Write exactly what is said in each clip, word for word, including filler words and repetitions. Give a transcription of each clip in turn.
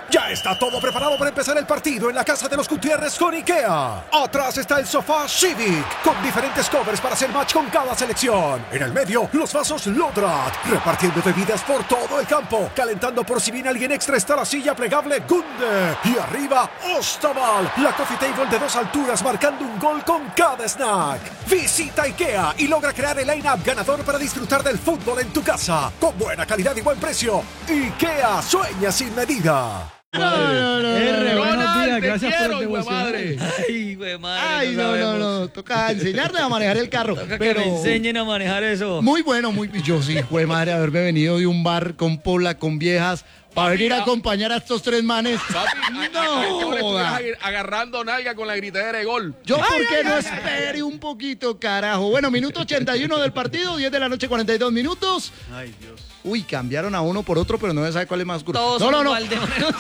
Ya está todo preparado para empezar el partido en la casa de los Gutiérrez con IKEA. Atrás está el sofá Civic, con diferentes covers para hacer match con cada selección. En el medio, los vasos Lodrat, repartiendo bebidas por todo el campo. Calentando por si viene alguien extra está la silla plegable Gunde. Y arriba, Ostaval, la coffee table de dos alturas marcando un gol con cada snack. Visita IKEA y logra crear el line-up ganador para disfrutar del fútbol en tu casa. Con buena calidad y buen precio. IKEA, sueña sin medida. No, no, no, R, no, buenos Ronald, días, te gracias quiero, por el hijo de devocional. madre. Ay, güey, madre. Ay, no, no, sabemos. no, toca enseñarle a manejar el carro. Toca pero que me enseñen a manejar eso. muy bueno, muy. Yo sí, hijo de madre, haberme venido de un bar con pola, con viejas, para venir a acompañar a estos tres manes. Papi, No, le joda. estuvieras agarrando nalga con la gritadera de gol. Yo, ¿por qué no espere un poquito, carajo? Bueno, minuto ochenta y uno del partido, diez de la noche, cuarenta y dos minutos. Ay, Dios. Uy, cambiaron a uno por otro, pero no se sabe cuál es más oscuro. Todos No, son no, no. igual de buenos.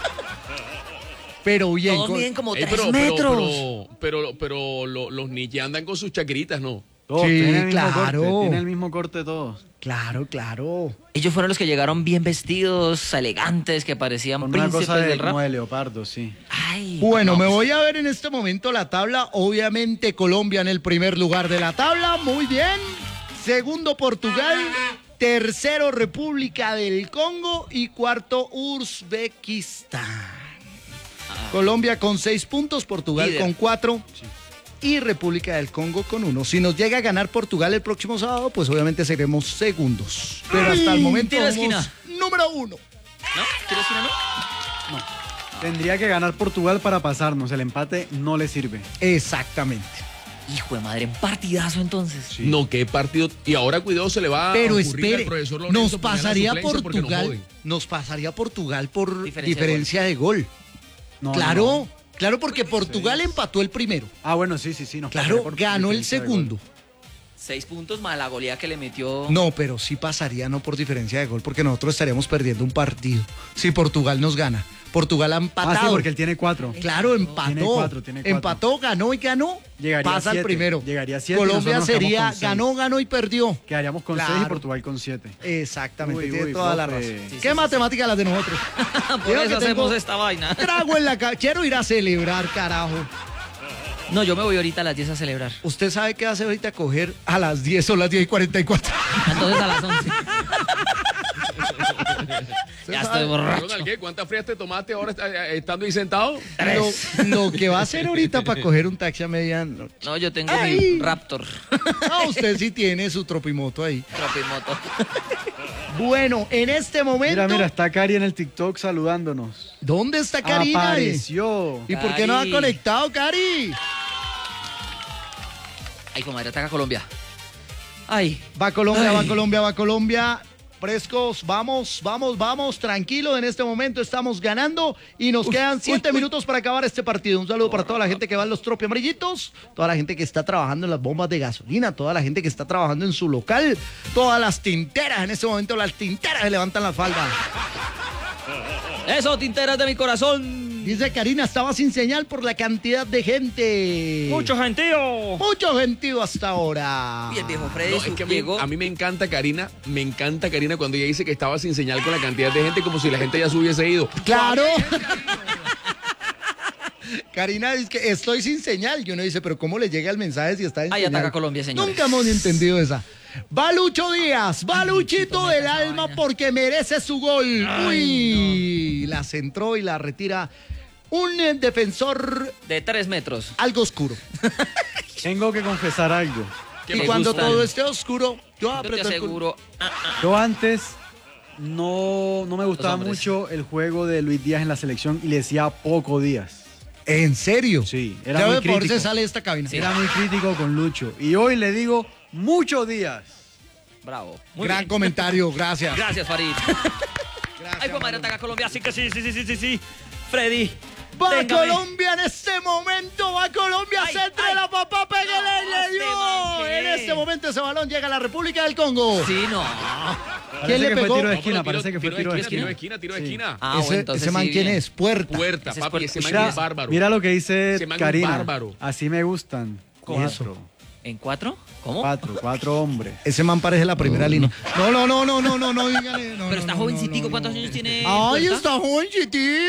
Pero bien. Todos con- miden como Ey, tres pero, pero, metros. pero, pero, pero lo- los niños andan con sus chacritas, ¿no? Todos Sí, tienen el mismo claro. corte, tienen el mismo corte todos. Claro, claro. Ellos fueron los que llegaron bien vestidos, elegantes, que parecían Con una príncipes cosa de, del rap. como de leopardo, sí. Ay, Bueno, no, me pues, voy a ver en este momento la tabla. Obviamente Colombia en el primer lugar de la tabla. Muy bien. Segundo Portugal. Tercero República del Congo. Y cuarto Uzbekistán. Colombia con seis puntos. Portugal Líder. con cuatro. Y República del Congo con uno. Si nos llega a ganar Portugal el próximo sábado, pues obviamente seremos segundos. Pero hasta el momento tiro de somos esquina. número uno. ¿No? ¿Tiro de esquina, no? Tendría que ganar Portugal para pasarnos. El empate no le sirve. Exactamente. Hijo de madre, un partidazo entonces. No, qué partido. Y ahora, cuidado, se le va a Pero ocurrir espere, al profesor nos Lorenzo poner la pasaría suplencia porque nos Portugal, joden. nos pasaría Portugal por Diferencia diferencia, de de gol. No, claro, no. claro, porque Portugal empató el primero. Ah, bueno, sí, sí, sí. nos Claro, pasaría por ganó el diferencia de segundo. gol. Seis puntos más la goleada que le metió. No, pero sí pasaría no por diferencia de gol, porque nosotros estaríamos perdiendo un partido. Si Portugal nos gana. Portugal ha empatado. Ah, sí, porque él tiene cuatro. Claro, empató. Tiene cuatro, tiene cuatro. Empató, ganó y ganó. Llegaría Pasa a al siete, primero. llegaría a siete y Colombia nosotros nos sería quedamos con seis. ganó, ganó y perdió. Quedaríamos con seis Claro. y Portugal con siete. Exactamente, Uy, tiene uy, toda la profe. razón. Sí, ¿Qué sí, matemática las de nosotros? Por Digo eso que hacemos tengo esta vaina. Trago en la cara. Quiero ir a celebrar, carajo. No, yo me voy ahorita a las diez a celebrar. ¿Usted sabe qué hace ahorita coger a las diez o las diez y cuarenta y cuatro? Entonces a las once. Ya estoy borracho. Ronald, ¿qué? ¿Cuántas frías te tomaste ahora eh, estando ahí sentado? Lo, lo que va a hacer ahorita para coger un taxi a medianoche. No, yo tengo Ay. mi Raptor. Ah, usted sí tiene su tropimoto ahí. Tropimoto. Bueno, en este momento. Mira, mira, está Cari en el TikTok saludándonos. ¿Dónde está Karina? Apareció. ¿Y por qué no ha Cari. conectado, Cari? Ay, comadre, ataca Colombia. Ay. Va Colombia, Ay. va Colombia, va Colombia. Frescos, vamos, vamos, vamos, tranquilo. En este momento estamos ganando y nos quedan siete minutos para acabar este partido. Un saludo para toda la gente que va en los tropi amarillitos, toda la gente que está trabajando en las bombas de gasolina, toda la gente que está trabajando en su local, todas las tinteras. En este momento las tinteras se levantan las faldas. Eso, tinteras de mi corazón. Dice Karina, estaba sin señal por la cantidad de gente. Mucho gentío. Mucho gentío hasta ahora. Y el viejo Freddy No, es que a mí, llegó. a mí me encanta Karina, me encanta Karina cuando ella dice que estaba sin señal con la cantidad de gente como si la gente ya se hubiese ido. Claro. Karina dice que estoy sin señal. Y uno dice, pero ¿cómo le llega el mensaje si está sin Ahí señal? ataca Colombia, señores. Nunca hemos entendido esa. Va Lucho Díaz, va Luchito del meta esa alma vaina. porque merece su gol. Uy, la centró y la retira un eh, defensor De tres metros. algo oscuro. Tengo que confesar algo. Que Y me cuando gustan. todo esté oscuro, yo Yo te aprieto el culo. aseguro. ah, Yo antes no, no me gustaba hombres. mucho el juego de Luis Díaz en la selección y le decía poco Díaz. ¿En serio? Sí, era Ya muy ve, por crítico. se sale de esta cabina. Era muy crítico con Lucho. Y hoy le digo mucho Díaz. Bravo. Muy Gran bien. comentario, gracias. Gracias, Farid. Gracias, Ay, comadre, Manolo. ataca Colombia. Sí que sí, sí, sí, sí, sí, sí. Freddy. Va téngame. Colombia en este momento, va Colombia, Ay, centro ay. de la papá, pégale No, y le este dio. man, ¿qué? En este momento ese balón llega a la República del Congo. Sí, no. Parece ¿Quién le que pegó? fue tiro de No, esquina, pero parece que fue tiro de esquina. Tiro de esquina, tiro de Sí. esquina. Ah, ese, bueno, entonces ese man, sí, ¿quién bien. es? Puerta. Puerta, Ese es papi, puerta. ese man Mira, es bárbaro. mira lo que dice Ese man es Karina. bárbaro. Así me gustan. Eso. Cuatro. ¿En cuatro? ¿Cómo? Cuatro, cuatro hombres. Ese man parece la primera línea. No, no, no, no, no, no, no, dígale. No, Pero no, está no, jovencitico. no, no, ¿Cuántos no. años tiene? Ay, Puerta? está jovencitico.